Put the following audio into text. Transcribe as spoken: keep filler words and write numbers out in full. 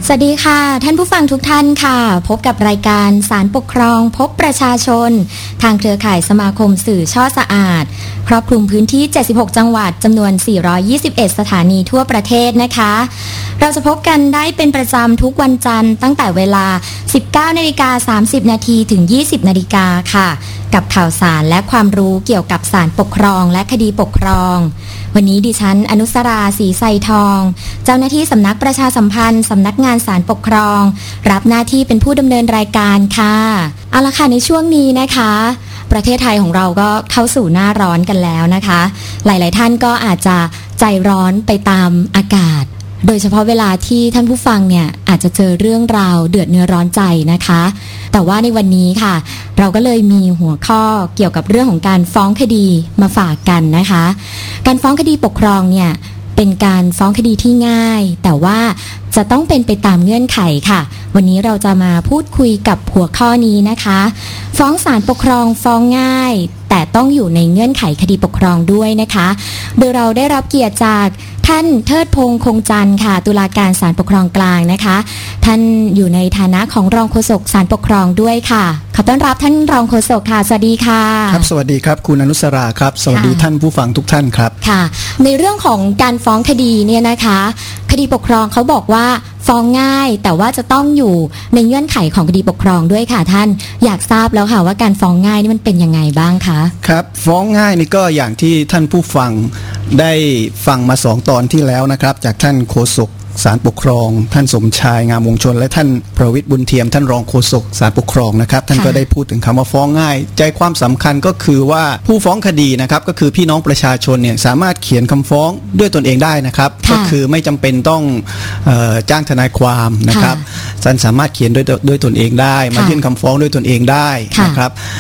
สวัสดีค่ะท่านผู้ฟังทุกท่านค่ะพบกับรายการศาลปกครองพบประชาชนทางเครือข่ายสมาคมสื่อช่อสะอาดครอบคลุมพื้นที่เจ็ดสิบหกจังหวัดจำนวนสี่ร้อยยี่สิบเอ็ดสถานีทั่วประเทศนะคะเราจะพบกันได้เป็นประจำทุกวันจันทร์ตั้งแต่เวลา สิบเก้านาฬิกาสามสิบนาทีถึง ยี่สิบนาฬิกาค่ะกับข่าวสารและความรู้เกี่ยวกับศาลปกครองและคดีปกครองวันนี้ดิฉันอนุสราศรีไซทองเจ้าหน้าที่สำนักประชาสัมพันธ์สำนักงานศาลปกครองรับหน้าที่เป็นผู้ดำเนินรายการค่ะเอาละค่ะในช่วงนี้นะคะประเทศไทยของเราก็เข้าสู่หน้าร้อนกันแล้วนะคะหลายๆท่านก็อาจจะใจร้อนไปตามอากาศโดยเฉพาะเวลาที่ท่านผู้ฟังเนี่ยอาจจะเจอเรื่องราวเดือดเนื้อร้อนใจนะคะแต่ว่าในวันนี้ค่ะเราก็เลยมีหัวข้อเกี่ยวกับเรื่องของการฟ้องคดีมาฝากกันนะคะการฟ้องคดีปกครองเนี่ยเป็นการฟ้องคดีที่ง่ายแต่ว่าจะต้องเป็นไปตามเงื่อนไขค่ะวันนี้เราจะมาพูดคุยกับหัวข้อนี้นะคะฟ้องศาลปกครองฟ้องง่ายแต่ต้องอยู่ในเงื่อนไขคดีปกครองด้วยนะคะโดยเราได้รับเกียรติจากท่านเทิดพงษ์คงจันทร์ค่ะตุลาการศาลปกครองกลางนะคะท่านอยู่ในฐานะของรองโฆษกศาลปกครองด้วยค่ะขอต้อนรับท่านรองโฆษกค่ะสวัสดีค่ะครับสวัสดีครับคุณอนุสราครับสวัสดีท่านผู้ฟังทุกท่านครับค่ะในเรื่องของการฟ้องคดีเนี่ยนะคะคดีปกครองเขาบอกว่าฟ้องง่ายแต่ว่าจะต้องอยู่ในเงื่อนไขของคดีปกครองด้วยค่ะท่านอยากทราบแล้วค่ะว่าการฟ้องง่ายนี่มันเป็นยังไงบ้างคะครับฟ้องง่ายนี่ก็อย่างที่ท่านผู้ฟังได้ฟังมาสองตอนที่แล้วนะครับจากท่านโฆษกศาลปกครองท่านสมชายงามวงชนและท่านประวิตรบุญเทียมท่านรองโฆษกศาลปกครองนะครับท่านก็ได้พูดถึงคำว่าฟ้องง่ายใจความสำคัญก็คือว่าผู้ฟ้องคดีนะครับก็คือพี่น้องประชาชนเนี่ยสามารถเขียนคำฟ้องด้วยตนเองได้นะครับก็คือไม่จำเป็นต้องเอ่อจ้างทนายความนะครับท่านสามารถเขียนด้วยด้วยตนเองได้มายื่นคำฟ้องด้วยตนเองได้นะครับ